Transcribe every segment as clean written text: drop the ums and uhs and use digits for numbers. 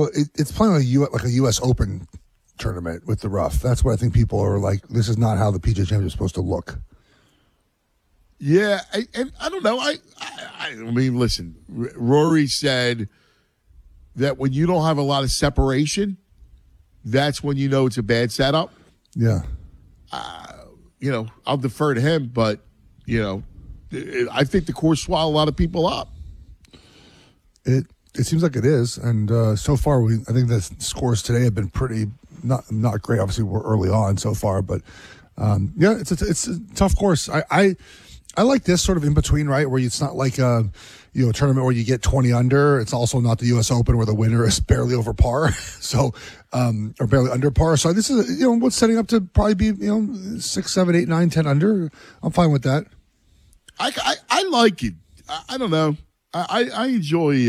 Well, it's playing like a U.S. Open tournament with the rough. That's what I think people are like. This is not how the PGA Championship is supposed to look. Yeah, and I don't know. I mean, listen, Rory said that when you don't have a lot of separation, that's when you know it's a bad setup. Yeah. I'll defer to him, but, I think the course swallowed a lot of people up. It seems like it is, and so far, I think the scores today have been pretty not great. Obviously, we're early on so far, but it's a tough course. I like this sort of in between, right, where it's not like a tournament where you get 20 under. It's also not the U.S. Open where the winner is barely over par, or barely under par. So this is what's setting up to probably be 6, 7, 8, 9, 10 under. I'm fine with that. I like it. I don't know. I enjoy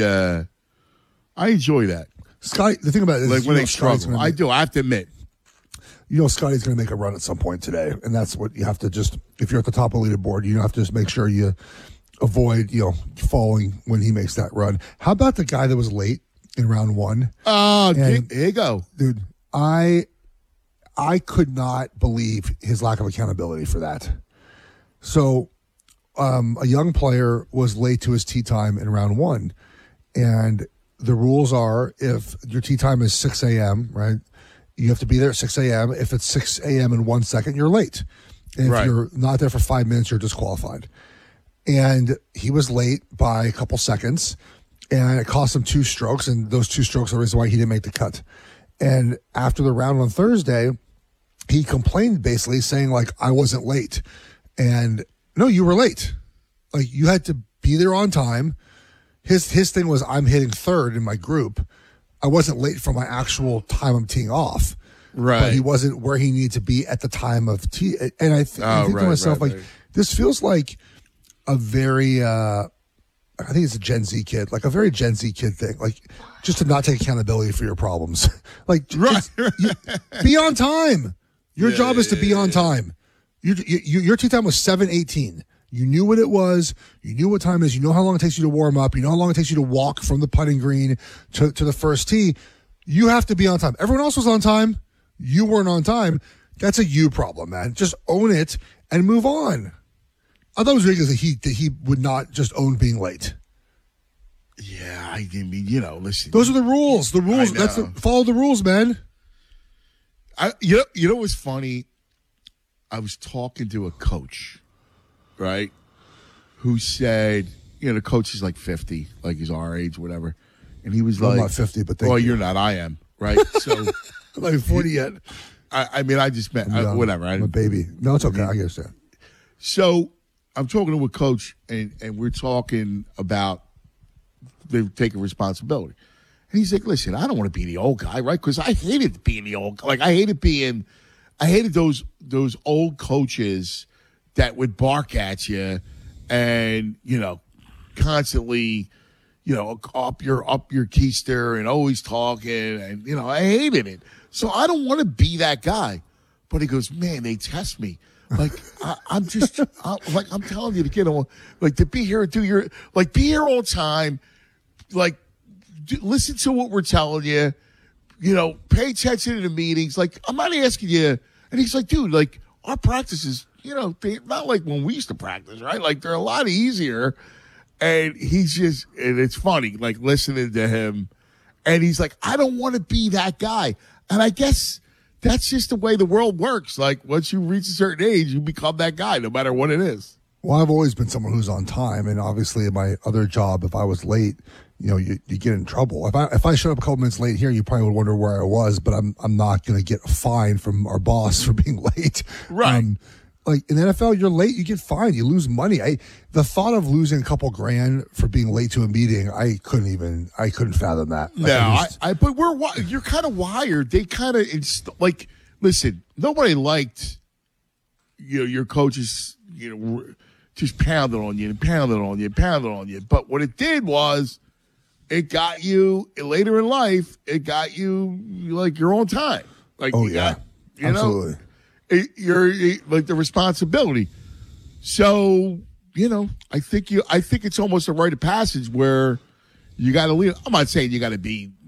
that. Scotty, the thing about it is, like when they struggle, I do. I have to admit. Scotty's going to make a run at some point today, and that's what you have to just. If you're at the top of the leaderboard, you have to just make sure you avoid falling when he makes that run. How about the guy that was late in round one? Oh, there you go, dude. I could not believe his lack of accountability for that. So, a young player was late to his tee time in round one, and the rules are if your tee time is 6 a.m., right? You have to be there at 6 a.m. If it's 6 a.m. and 1 second, you're late. And if you're not there for 5 minutes, you're disqualified. And he was late by a couple seconds, and it cost him 2 strokes, and those 2 strokes are the reason why he didn't make the cut. And after the round on Thursday, he complained basically saying, like, I wasn't late. And no, you were late. Like, you had to be there on time. His thing was, I'm hitting third in my group. I wasn't late for my actual time I'm teeing off. Right. But he wasn't where he needed to be at the time of tee. And I think to myself, this feels like a very, I think it's a Gen Z kid, like a very Gen Z kid thing. Like, just to not take accountability for your problems. Like, be on time. Your job is to be on time. Your tee time was 7:18. You knew what it was. You knew what time it is. You know how long it takes you to warm up. You know how long it takes you to walk from the putting green to the first tee. You have to be on time. Everyone else was on time. You weren't on time. That's a you problem, man. Just own it and move on. I thought it was ridiculous that he would not just own being late. Yeah, I mean, listen. Those are the rules. The rules. Follow the rules, man. You know what's funny? I was talking to a coach, right, who said, the coach is like 50, like he's our age, whatever. And he was I'm not 50, but you're not. I am, right? So I'm not 40 yet. I mean, I just meant, whatever. I'm a baby. No, it's okay. I guess that. So I'm talking to a coach, and we're talking about they're taking responsibility. And he's like, listen, I don't want to be the old guy, right? Because I hated being the old guy. Like, I hated those old coaches that would bark at you and, constantly, up your keister and always talking. And, I hated it. So I don't want to be that guy. But he goes, man, they test me. Like, I'm telling you to get on, like, to be here and do your, like, be here all the time. Like, listen to what we're telling you. Pay attention to the meetings. Like, I'm not asking you. And he's like, dude, like, our practices, they're not like when we used to practice, right? Like, they're a lot easier. And and it's funny, like, listening to him. And he's like, I don't want to be that guy. And I guess that's just the way the world works. Like, once you reach a certain age, you become that guy, no matter what it is. Well, I've always been someone who's on time. And obviously, in my other job, if I was late, you get in trouble. If I showed up a couple minutes late here, you probably would wonder where I was, but I'm not going to get a fine from our boss for being late. Right. Like in the NFL, you're late, you get fined, you lose money. The thought of losing a couple grand for being late to a meeting, I couldn't fathom that. Like, but you're kind of wired. They kind of like, listen, nobody liked, your coaches, just pounding on you and pounding on you and pounding on you. But what it did was, it got you later in life. It got you like your own time. Like, absolutely. You're like the responsibility. So I think it's almost a rite of passage where you got to lead. I'm not saying you got to be